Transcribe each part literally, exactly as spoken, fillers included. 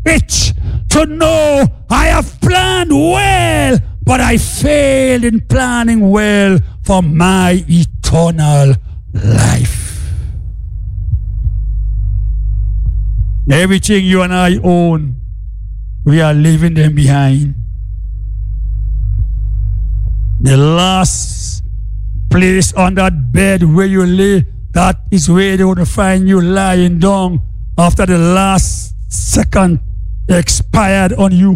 it to know I have planned well, but I failed in planning well for my eternal life. Everything you and I own, we are leaving them behind. The last place on that bed where you lay, that is where they want to find you lying down after the last second expired on you.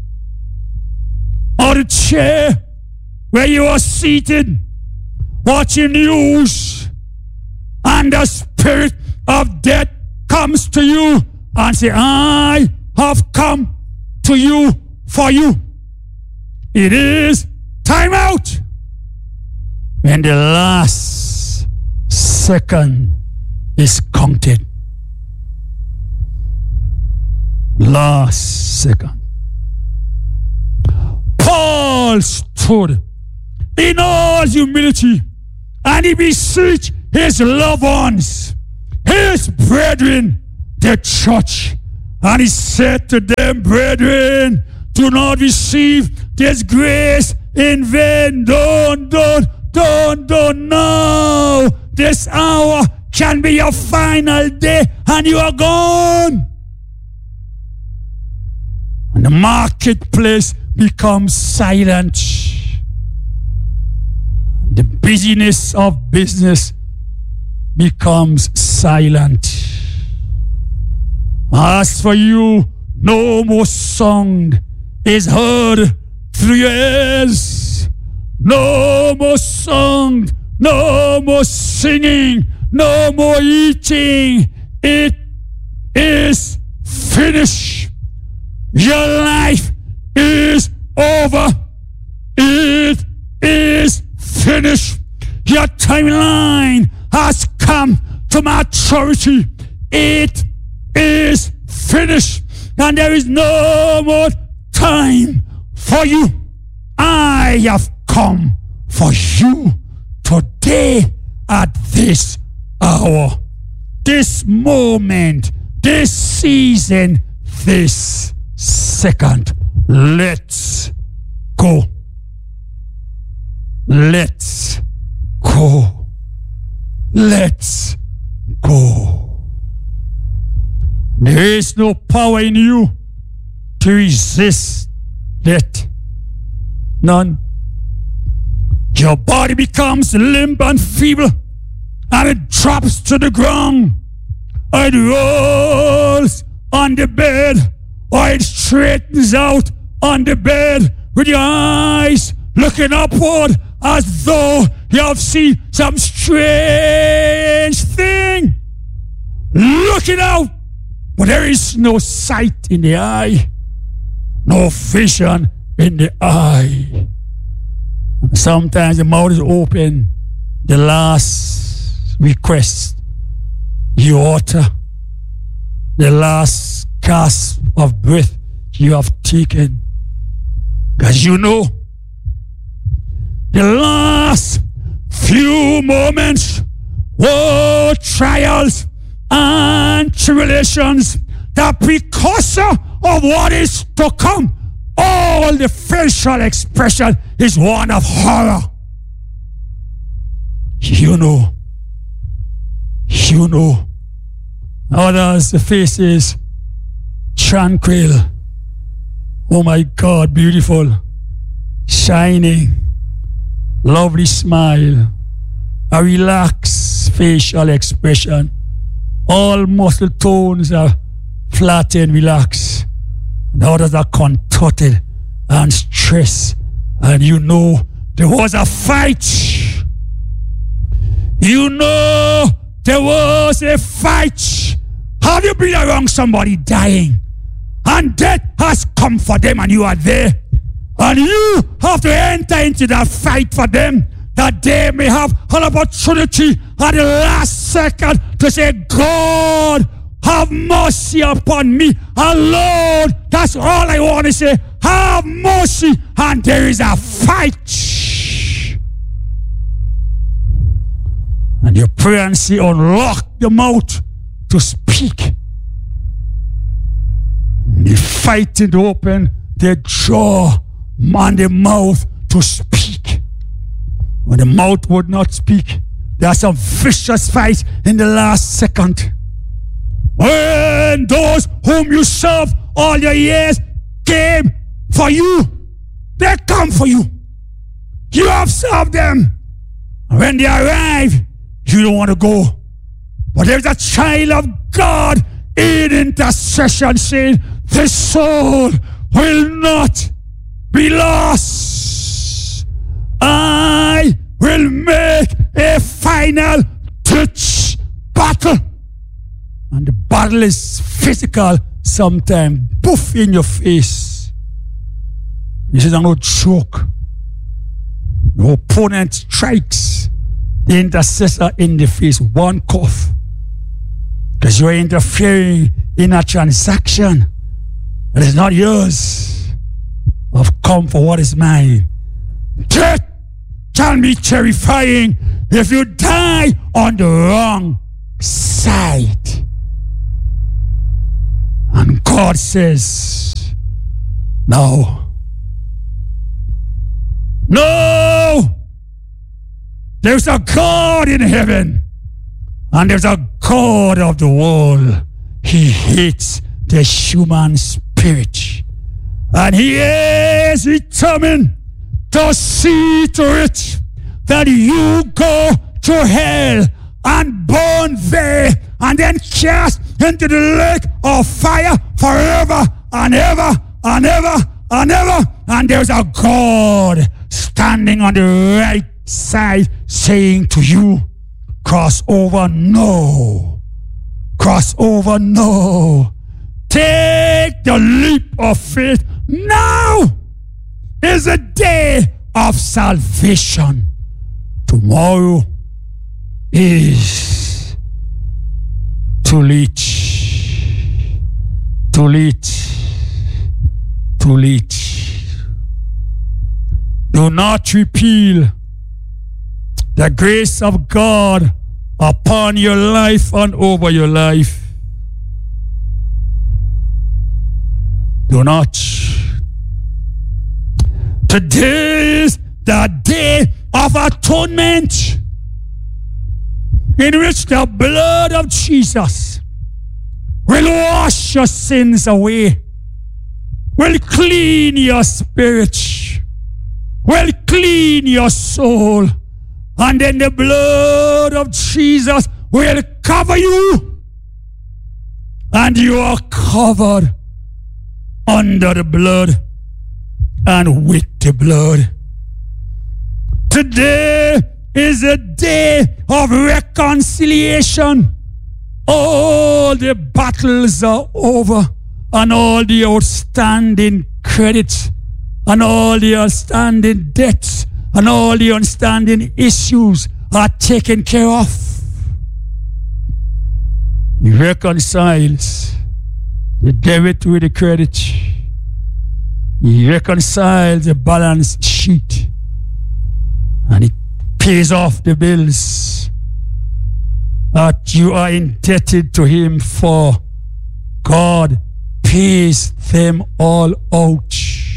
Or the chair where you are seated watching news and the spirit of death comes to you and say, I have come to you for you. It is time out. When the last second is counted. Last second. Paul stood in all humility and he beseeched his loved ones, his brethren, the church. And he said to them, brethren, do not receive this grace in vain. Don't, don't, don't, don't. No. This hour can be your final day and you are gone. And the marketplace becomes silent. The busyness of business becomes silent. As for you, no more song is heard through your ears. No more song, no more singing, no more eating. It is finished. Your life is over. It is finished. Your timeline has come to maturity. It is finished. And there is no more time for you. I have come for you today at this hour, this moment, this season, this second. Let's go. Let's go. Let's go. There is no power in you to resist death. None. Your body becomes limp and feeble, and it drops to the ground. Or it rolls on the bed, or it straightens out on the bed with your eyes looking upward as though you have seen some strange thing. Looking out, but there is no sight in the eye, no vision in the eye. Sometimes the mouth is open, the last request you utter, the last gasp of breath you have taken. Because you know, the last few moments were trials and tribulations, the precursor of what is to come. All the facial expression is one of horror. You know. You know. Others, the face is tranquil. Oh my God, beautiful. Shining. Lovely smile. A relaxed facial expression. All muscle tones are flat and relaxed. And others are contorted and stressed. And you know there was a fight. You know there was a fight. Have you been around somebody dying? And death has come for them and you are there. And you have to enter into that fight for them, that they may have an opportunity at the last second to say, God, have mercy upon me. And Lord, that's all I want to say. Have mercy. And there is a fight. And you pray and say, unlock the mouth to speak. And the fighting to open their jaw and their mouth to speak. When the mouth would not speak, there are some vicious fights in the last second. When those whom you served all your years came for you, they come for you. You have served them. And when they arrive, you don't want to go. But there's a child of God in intercession saying, this soul will not be lost. I will make a final touch battle. And the battle is physical sometimes. Poof in your face. This is no joke. The opponent strikes the intercessor in the face. One cough. Because you are interfering in a transaction that is not yours. I've come for what is mine. Death can be terrifying if you die on the wrong side. And God says, no. No! There's a God in heaven. And there's a God of the world. He hates the human spirit. And he is determined to see to it that you go to hell and burn there and then cast into the lake of fire forever and ever and ever and ever. And there's a God standing on the right side saying to you, cross over, no. Cross over, no. Take the leap of faith. Now is a day of salvation. Tomorrow is too late. Too late. Too late. Do not repeal the grace of God upon your life and over your life. Do not. Today is the day of atonement, in which the blood of Jesus will wash your sins away, will clean your spirit, will clean your soul, and then the blood of Jesus will cover you, and you are covered under the blood and with the blood. Today is a day of reconciliation. All the battles are over, and all the outstanding credits, and all the outstanding debts, and all the outstanding issues are taken care of. He reconciles the debit with the credit. He reconciles the balance sheet, and he pays off the bills that you are indebted to him for. God pays them all out.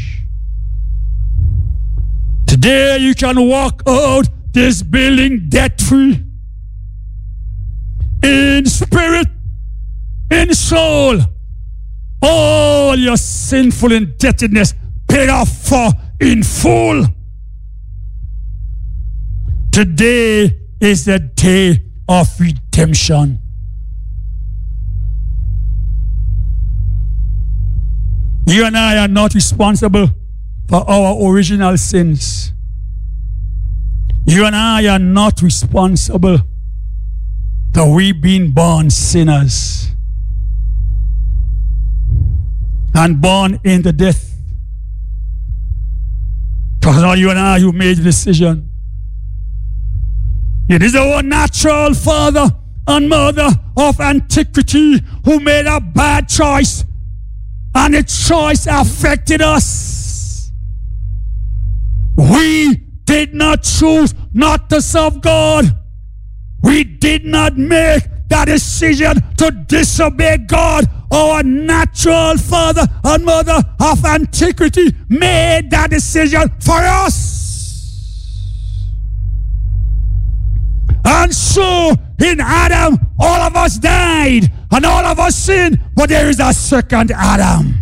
Today you can walk out this building debt-free, in spirit, in soul. All your sinful indebtedness paid off for in full. Today is the day of redemption. You and I are not responsible for our original sins. You and I are not responsible that we've been born sinners and born into death. Because not you and I who made the decision. It is our natural father and mother of antiquity who made a bad choice, and the choice affected us. We did not choose not to serve God. We did not make that decision to disobey God our natural father and mother of antiquity made that decision for us. And so in Adam, all of us died and all of us sinned, but there is a second Adam.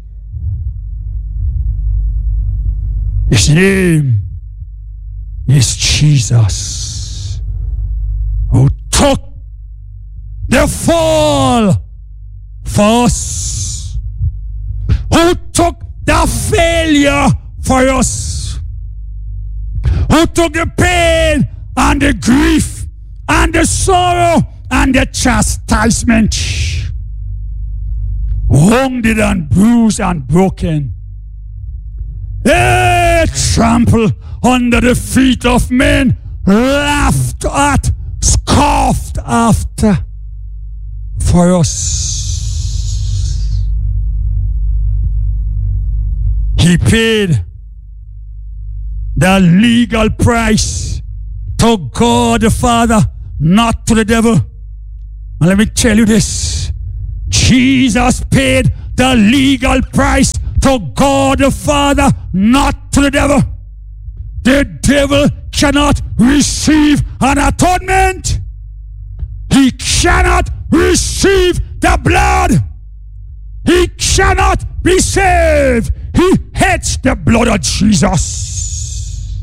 His name is Jesus, who took the fall for us, who took the failure for us, who took the pain and the grief and the sorrow and the chastisement, wounded and bruised and broken, eh, trampled under the feet of men, laughed at, scoffed after for us. He paid the legal price to God the Father, not to the devil. And let me tell you this, Jesus paid the legal price to God the Father, not to the devil. The devil cannot receive an atonement. He cannot receive the blood. He cannot be saved. He hates the blood of Jesus.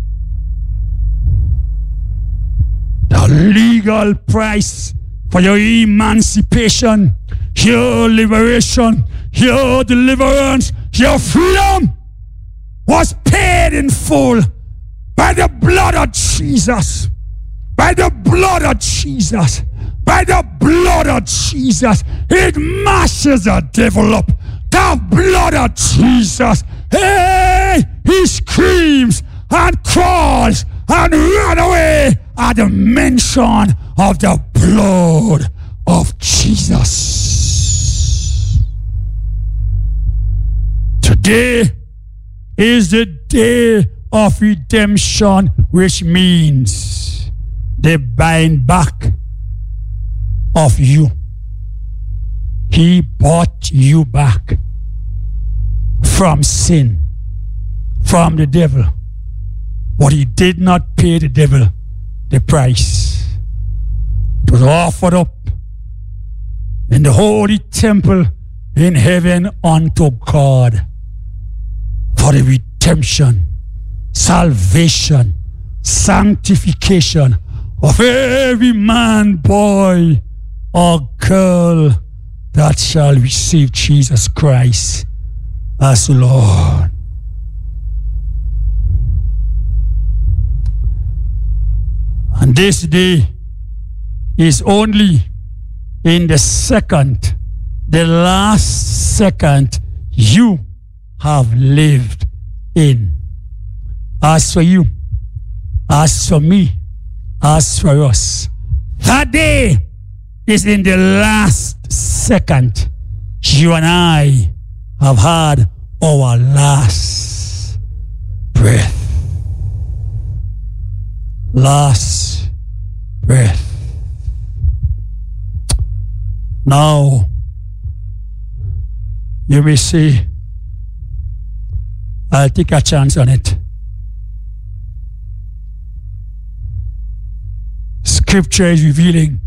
The legal price for your emancipation, your liberation, your deliverance, your freedom was paid in full by the blood of Jesus. By the blood of Jesus. By the blood of Jesus. It mashes the devil up. The blood of Jesus. Hey, he screams and crawls and runs away at the mention of the blood of Jesus. Today is the day of redemption, which means the buying back of you. He bought you back from sin, from the devil. But he did not pay the devil the price. It was offered up in the holy temple in heaven unto God for the redemption, salvation, sanctification of every man, boy, or girl that shall receive Jesus Christ as Lord. And this day is only in the second, the last second you have lived in. As for you, as for me, as for us, that day is in the last second you and I have had our last breath. Last breath. Now, you may say, I'll take a chance on it. Scripture is revealing.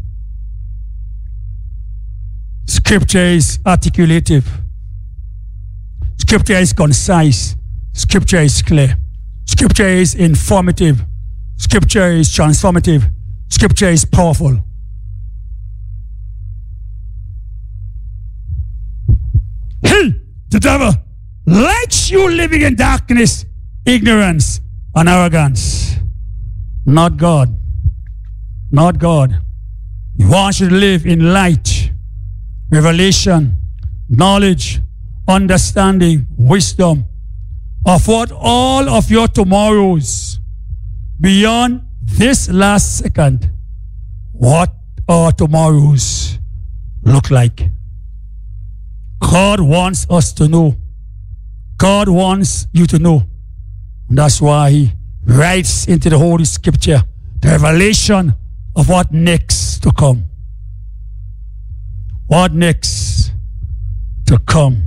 Scripture is articulative. Scripture is concise. Scripture is clear. Scripture is informative. Scripture is transformative. Scripture is powerful. He, the devil, likes you living in darkness, ignorance, and arrogance. Not God. Not God. He wants you to live in light, revelation, knowledge, understanding, wisdom of what all of your tomorrows beyond this last second, what our tomorrows look like. God wants us to know. God wants you to know. And that's why he writes into the Holy Scripture the revelation of what next to come. What next to come?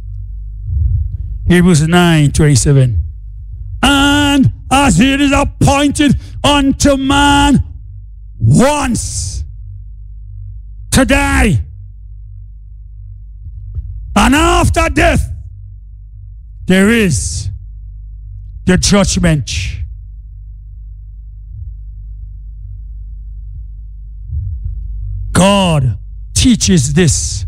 Hebrews nine twenty-seven. And as it is appointed unto man once to die, and after death there is the judgment. God teaches this.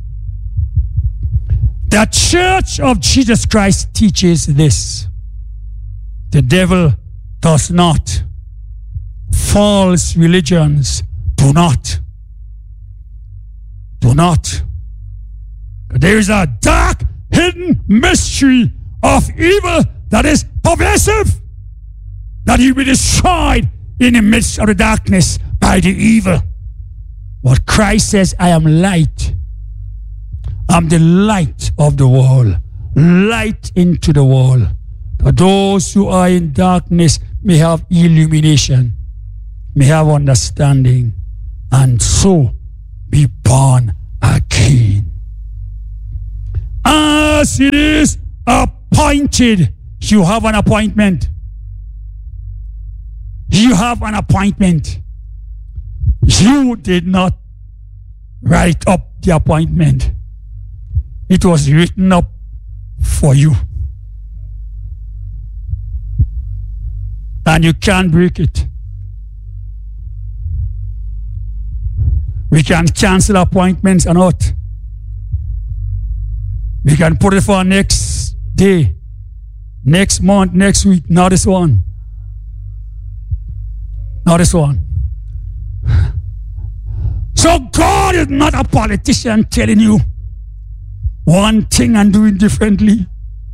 The Church of Jesus Christ teaches this. The devil does not. False religions do not. Do not. There is a dark, hidden mystery of evil that is pervasive, that he will be destroyed in the midst of the darkness by the evil. But Christ says, I am light. I'm the light of the world. Light into the world. That those who are in darkness may have illumination, may have understanding, and so be born again. As it is appointed, you have an appointment. You have an appointment. You did not write up the appointment. It was written up for you. And you can't break it. We can cancel appointments or not. We can put it for next day, next month, next week. Not this one. Not this one. So God is not a politician telling you one thing and doing differently.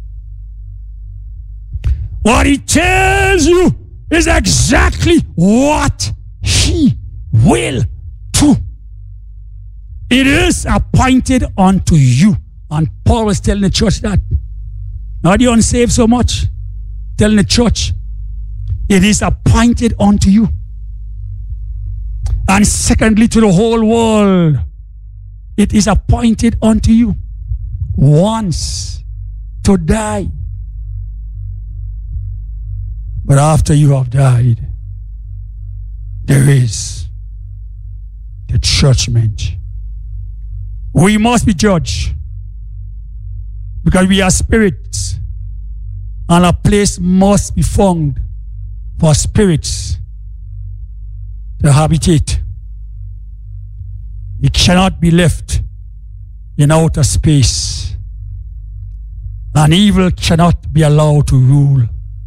What he tells you is exactly what he will do. It is appointed unto you. And Paul was telling the church that. Not the unsaved so much. Telling the church, it is appointed unto you. And secondly, to the whole world, it is appointed unto you once to die. But after you have died, there is the judgment. We must be judged because we are spirits, and a place must be found for spirits to habitate. It cannot be left in outer space, and evil cannot be allowed to rule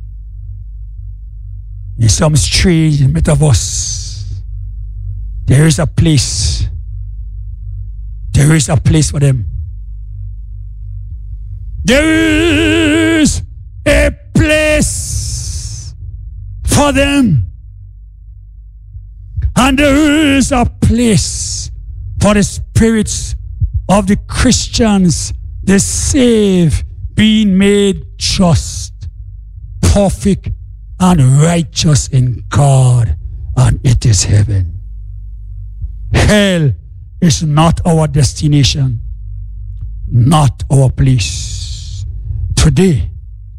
in some strange metaverse. There is a place. There is a place for them. There is a place for them. And there is a place for the spirits of the Christians, the saved, being made just, perfect, and righteous in God, and it is heaven. Hell is not our destination, not our place. Today,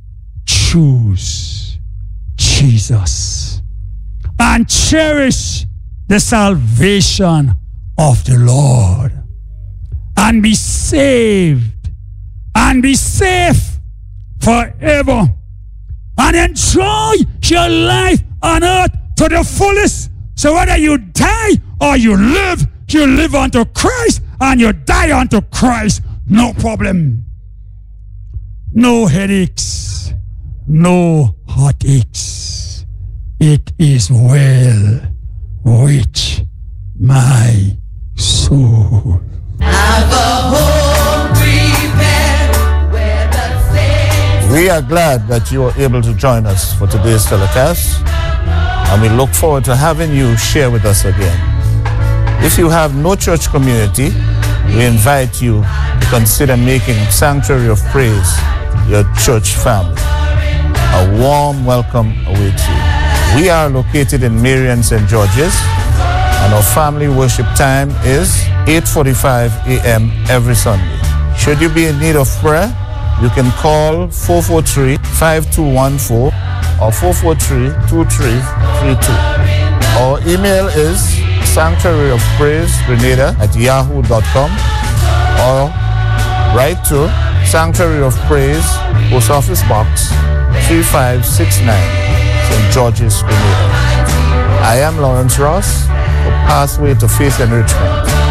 choose Jesus and cherish the salvation of the Lord, and be saved and be safe forever, and enjoy your life on earth to the fullest. So whether you die or you live, you live unto Christ and you die unto Christ. No problem. No headaches. No heartaches. It is well with my soul. Have a home prepared where the saints. We are glad that you are able to join us for today's telecast, and we look forward to having you share with us again. If you have no church community, we invite you to consider making Sanctuary of Praise your church family. A warm welcome awaits you. We are located in Marion, Saint George's, and our family worship time is eight forty-five a.m. every Sunday. Should you be in need of prayer, you can call four four three, five two one four or four four three, two three three two. Our email is sanctuary of praise grenada at yahoo dot com or write to Sanctuary of Praise, Post Office Box three five six nine, Saint George's, Grenada. I am Lawrence Ross for Pathway to Faith Enrichment.